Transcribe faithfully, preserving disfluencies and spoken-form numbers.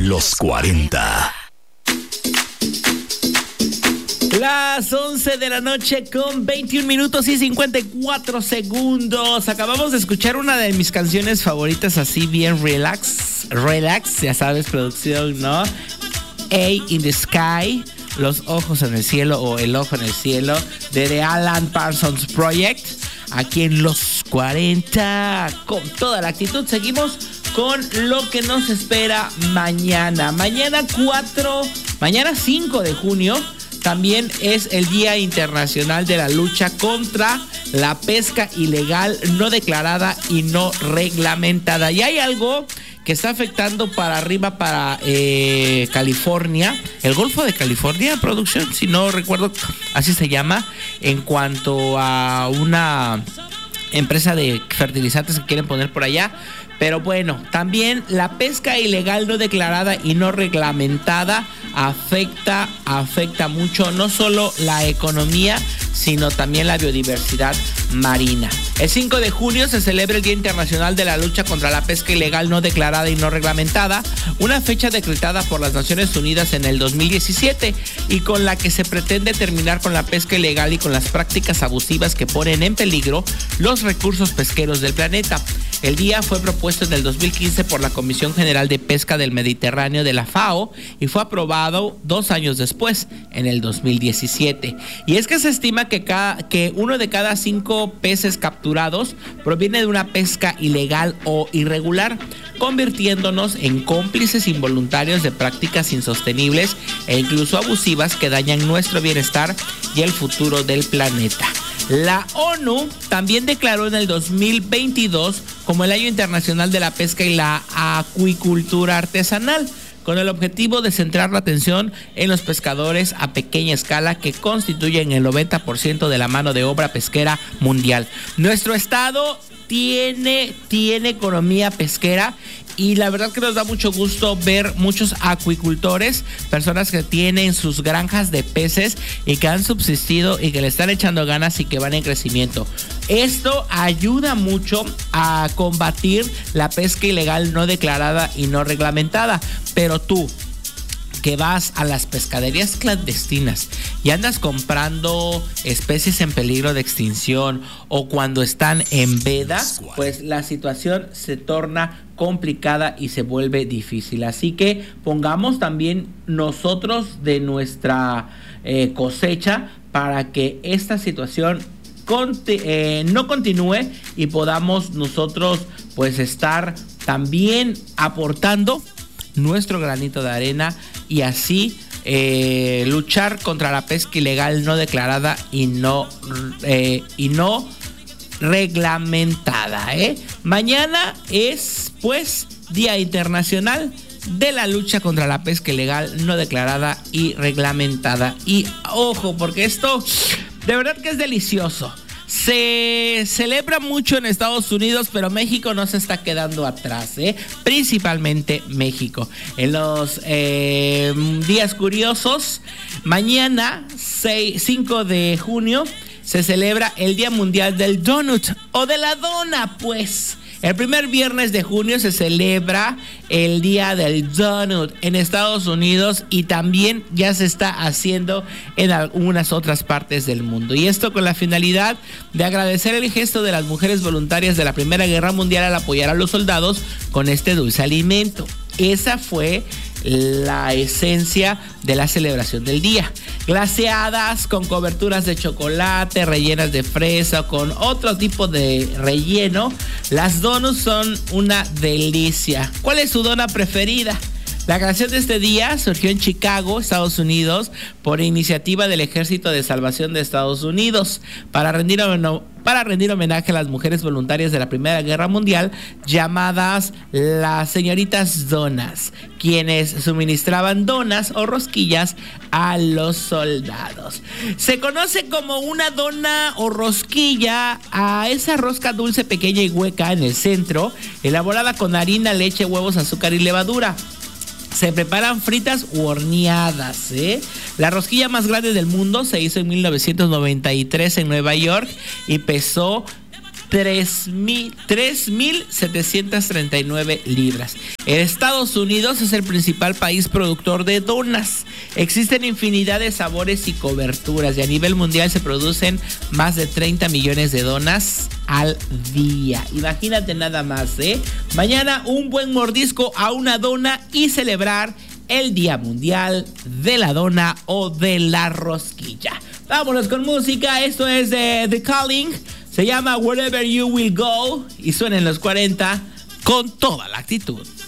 Los cuarenta. Las once de la noche con veintiún minutos y cincuenta y cuatro segundos. Acabamos de escuchar una de mis canciones favoritas, así bien relax. Relax, ya sabes, producción, ¿no? A in the Sky, Los ojos en el cielo o El ojo en el cielo, de The Alan Parsons Project. Aquí en Los cuarenta, con toda la actitud. Seguimos con lo que nos espera mañana. Mañana cuatro, mañana cinco de junio. También es el Día Internacional de la Lucha contra la Pesca Ilegal, no declarada y no reglamentada. Y hay algo que está afectando para arriba, para eh, California, el Golfo de California, producción, si no recuerdo, así se llama, en cuanto a una empresa de fertilizantes que quieren poner por allá. Pero bueno, también la pesca ilegal no declarada y no reglamentada afecta, afecta mucho, no solo la economía, sino también la biodiversidad marina. El cinco de junio se celebra el Día Internacional de la Lucha contra la Pesca Ilegal no declarada y no reglamentada, una fecha decretada por las Naciones Unidas en el dos mil diecisiete y con la que se pretende terminar con la pesca ilegal y con las prácticas abusivas que ponen en peligro los recursos pesqueros del planeta. El día fue propuesto en el dos mil quince por la Comisión General de Pesca del Mediterráneo de la FAO y fue aprobado dos años después, en el dos mil diecisiete. Y es que se estima que, cada, que uno de cada cinco peces capturados proviene de una pesca ilegal o irregular, convirtiéndonos en cómplices involuntarios de prácticas insostenibles e incluso abusivas que dañan nuestro bienestar y el futuro del planeta. La ONU también declaró en el dos mil veintidós como el Año Internacional de la Pesca y la Acuicultura Artesanal, con el objetivo de centrar la atención en los pescadores a pequeña escala que constituyen el noventa por ciento de la mano de obra pesquera mundial. Nuestro estado tiene, tiene economía pesquera y la verdad que nos da mucho gusto ver muchos acuicultores, personas que tienen sus granjas de peces y que han subsistido y que le están echando ganas y que van en crecimiento. Esto ayuda mucho a combatir la pesca ilegal no declarada y no reglamentada. Pero tú, que vas a las pescaderías clandestinas y andas comprando especies en peligro de extinción o cuando están en veda, pues la situación se torna complicada y se vuelve difícil. Así que pongamos también nosotros de nuestra eh, cosecha para que esta situación conti- eh, no continúe y podamos nosotros pues estar también aportando nuestro granito de arena y así eh, luchar contra la pesca ilegal no declarada y no eh, y no reglamentada, ¿eh? Mañana es pues Día Internacional de la Lucha contra la Pesca Ilegal no declarada y reglamentada. Y ojo, porque esto de verdad que es delicioso. Se celebra mucho en Estados Unidos, pero México no se está quedando atrás, ¿eh? Principalmente México. En los eh, días curiosos, mañana, cinco de junio, se celebra el Día Mundial del Donut o de la dona, pues. El primer viernes de junio se celebra el Día del Donut en Estados Unidos y también ya se está haciendo en algunas otras partes del mundo. Y esto con la finalidad de agradecer el gesto de las mujeres voluntarias de la Primera Guerra Mundial al apoyar a los soldados con este dulce alimento. Esa fue la esencia de la celebración del día. Glaseadas con coberturas de chocolate, rellenas de fresa o con otro tipo de relleno, las donuts son una delicia. ¿Cuál es su dona preferida? La creación de este día surgió en Chicago, Estados Unidos, por iniciativa del Ejército de Salvación de Estados Unidos, para rendir, para rendir homenaje a las mujeres voluntarias de la Primera Guerra Mundial, llamadas las señoritas donas, quienes suministraban donas o rosquillas a los soldados. Se conoce como una dona o rosquilla a esa rosca dulce, pequeña y hueca en el centro, elaborada con harina, leche, huevos, azúcar y levadura. Se preparan fritas u horneadas, ¿eh? La rosquilla más grande del mundo se hizo en mil novecientos noventa y tres en Nueva York y pesó tres mil setecientos treinta y nueve libras. Estados Unidos es el principal país productor de donas. Existen infinidad de sabores y coberturas y a nivel mundial se producen más de treinta millones de donas al día. Imagínate nada más, ¿eh? Mañana un buen mordisco a una dona y celebrar el Día Mundial de la Dona o de la Rosquilla. Vámonos con música. Esto es de The Calling. Se llama Wherever You Will Go y suena en los cuarenta con toda la actitud.